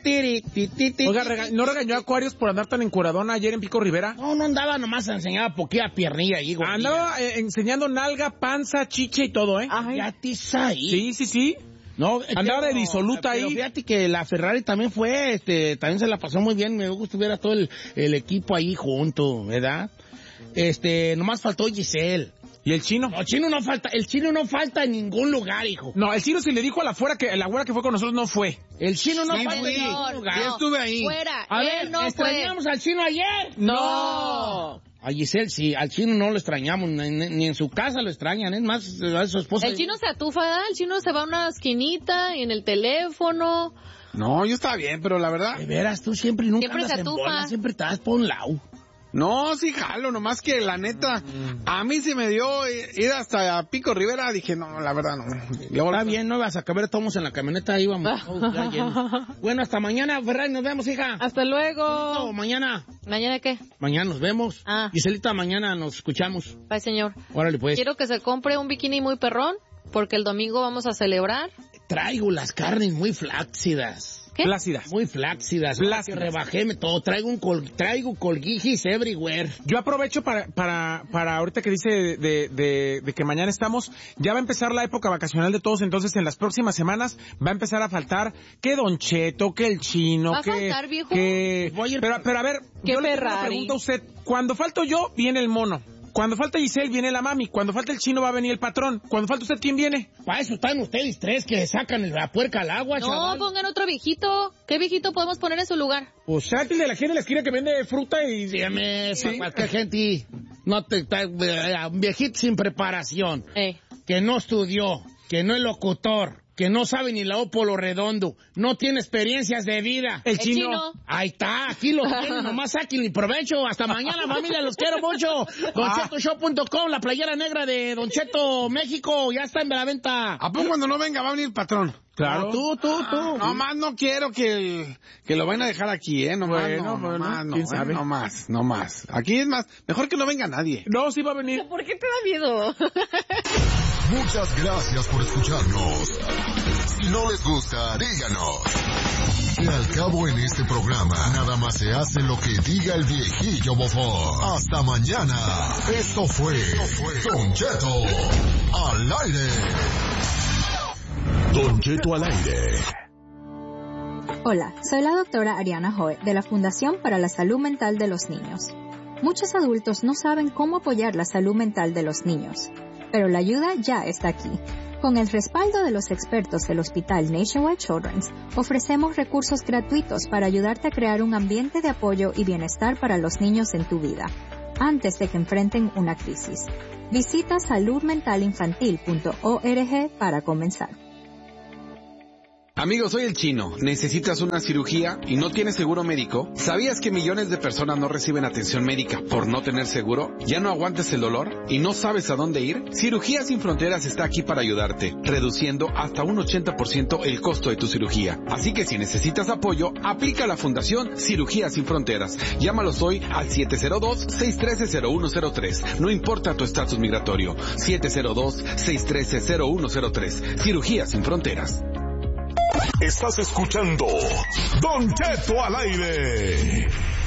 Oiga, ¿no regañó a Aquarius por andar tan encuradona ayer en Pico Rivera? No andaba, nomás enseñaba poquilla piernilla ahí, güey. Andaba enseñando nalga, panza, chiche y todo, ¿eh? Ay. Ya tisa ahí. Sí. No, andaba de disoluta ahí. Pero fíjate que la Ferrari también fue, también se la pasó muy bien. Me gusta ver a todo el equipo ahí junto, ¿verdad? Nomás faltó Giselle. ¿Y el chino? No, el chino no falta en ningún lugar, hijo. No, el chino sí le dijo a la güera que fue con nosotros no fue. El chino no falta en ningún lugar. Yo estuve ahí. Fuera, a ver, no ¿extrañamos al chino ayer? No. A Giselle sí, al chino no lo extrañamos, ni en su casa lo extrañan, es más, a su esposa. El chino se atufa, ¿verdad? El chino se va a una esquinita y en el teléfono. No, yo estaba bien, pero la verdad... De veras, tú siempre nunca siempre andas se atufa. En bola, siempre te das por un lado. No, sí jalo, nomás que la neta, a mí se me dio ir hasta Pico Rivera, dije, no, la verdad no. Está bien, no vas a caber, estamos en la camioneta, ahí vamos. Bueno, hasta mañana, Ferrari, nos vemos, hija. Hasta luego. No, mañana. ¿Mañana qué? Mañana nos vemos. Giselita, mañana nos escuchamos. Bye, señor. Órale, pues. Quiero que se compre un bikini muy perrón, porque el domingo vamos a celebrar. Traigo las carnes muy flácidas. ¿Qué? Flácidas. Muy flácidas. Que rebajéme todo. Traigo colguijis everywhere. Yo aprovecho para ahorita que dice de que mañana estamos, ya va a empezar la época vacacional de todos, entonces en las próximas semanas va a empezar a faltar que Don Cheto, que el chino, ¿Va a faltar, viejo? Pero a ver, yo le pregunto a usted, cuando falto yo, viene el mono. Cuando falta Giselle, viene la mami. Cuando falta el chino, va a venir el patrón. Cuando falta usted, ¿quién viene? Para eso están ustedes tres que sacan la puerca al agua, chaval. No, pongan otro viejito. ¿Qué viejito podemos poner en su lugar? Pues sátil de la gente de la esquina que vende fruta y... Dígame, ¿sí? Cualquier gente, un viejito sin preparación, que no estudió, que no es locutor, que no sabe ni la O por lo redondo, no tiene experiencias de vida. El chino. Ahí está, aquí lo tienen, nomás saquen y provecho. Hasta mañana, familia, los quiero mucho. DonChetoShop.com, la playera negra de Don Cheto, México, ya está en la venta. ¿A poco cuando no venga va a venir el patrón? Claro. Tú. Nomás no quiero que lo vayan a dejar aquí, Nomás, no más. Aquí es más, mejor que no venga nadie. No, sí va a venir. ¿Por qué te da miedo? Muchas gracias por escucharnos. Si no les gusta, díganos. Que al cabo en este programa, nada más se hace lo que diga el viejillo bofón. Hasta mañana. Esto fue Don Cheto al aire. Don Cheto al aire. Hola, soy la doctora Ariana Joe de la Fundación para la Salud Mental de los Niños. Muchos adultos no saben cómo apoyar la salud mental de los niños, pero la ayuda ya está aquí. Con el respaldo de los expertos del Hospital Nationwide Children's, ofrecemos recursos gratuitos para ayudarte a crear un ambiente de apoyo y bienestar para los niños en tu vida, antes de que enfrenten una crisis. Visita saludmentalinfantil.org para comenzar. Amigo, soy el chino. ¿Necesitas una cirugía y no tienes seguro médico? ¿Sabías que millones de personas no reciben atención médica por no tener seguro? ¿Ya no aguantas el dolor y no sabes a dónde ir? Cirugías Sin Fronteras está aquí para ayudarte, reduciendo hasta un 80% el costo de tu cirugía. Así que si necesitas apoyo, aplica a la Fundación Cirugías Sin Fronteras. Llámalos hoy al 702-613-0103. No importa tu estatus migratorio. 702-613-0103. Cirugías Sin Fronteras. Estás escuchando Don Cheto al aire.